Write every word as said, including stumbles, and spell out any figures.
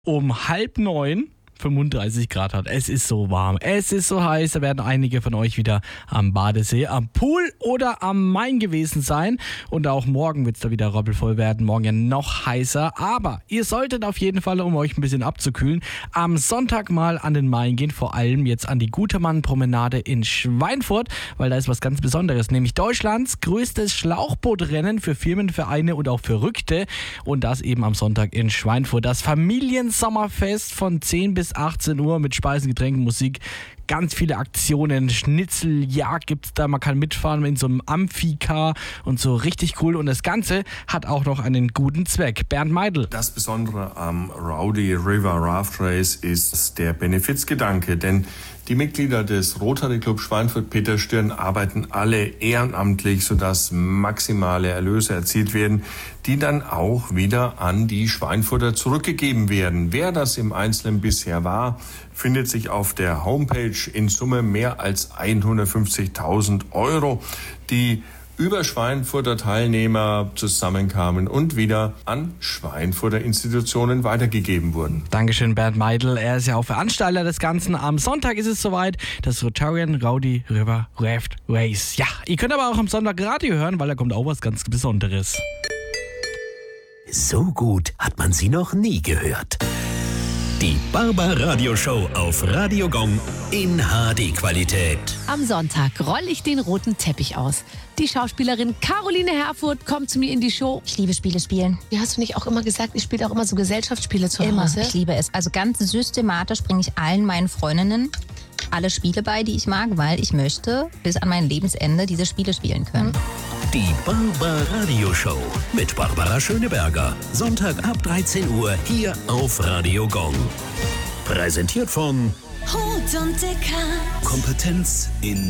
um halb neun fünfunddreißig Grad hat. Es ist so warm, es ist so heiß, da werden einige von euch wieder am Badesee, am Pool oder am Main gewesen sein und auch morgen wird es da wieder rappelvoll werden, morgen ja noch heißer, aber ihr solltet auf jeden Fall, um euch ein bisschen abzukühlen, am Sonntag mal an den Main gehen, vor allem jetzt an die Gutermann-Promenade in Schweinfurt, weil da ist was ganz Besonderes, nämlich Deutschlands größtes Schlauchbootrennen für Firmen, Vereine und auch Verrückte und das eben am Sonntag in Schweinfurt. Das Familiensommerfest von zehn bis achtzehn Uhr mit Speisen, Getränken, Musik, ganz viele Aktionen, Schnitzeljagd gibt's da, man kann mitfahren in so einem Amphicar und so, richtig cool und das Ganze hat auch noch einen guten Zweck. Bernd Meidl. Das Besondere am Rowdy River Raft Race ist der Benefizgedanke, denn die Mitglieder des Rotary Club Schweinfurt-Peterstirn arbeiten alle ehrenamtlich, sodass maximale Erlöse erzielt werden, die dann auch wieder an die Schweinfurter zurückgegeben werden. Wer das im Einzelnen bisher war, findet sich auf der Homepage. In Summe mehr als hundertfünfzigtausend Euro, die über Schweinfurter Teilnehmer zusammenkamen und wieder an Schweinfurter Institutionen weitergegeben wurden. Dankeschön, Bernd Meidl. Er ist ja auch Veranstalter des Ganzen. Am Sonntag ist es soweit, das Rotarian Rowdy River Raft Race. Ja, ihr könnt aber auch am Sonntag Radio hören, weil da kommt auch was ganz Besonderes. So gut hat man sie noch nie gehört. Die Barbaradio-Show auf Radio Gong in H D-Qualität. Am Sonntag rolle ich den roten Teppich aus. Die Schauspielerin Caroline Herfurth kommt zu mir in die Show. Ich liebe Spiele spielen. Wie hast du nicht auch immer gesagt, ich spiele auch immer so Gesellschaftsspiele zu Immer. Hause? Ich liebe es. Also ganz systematisch bringe ich allen meinen Freundinnen alle Spiele bei, die ich mag, weil ich möchte bis an mein Lebensende diese Spiele spielen können. Die Barbaradio-Show mit Barbara Schöneberger. Sonntag ab dreizehn Uhr hier auf Radio Gong. Präsentiert von Hut und Dicker. Kompetenz in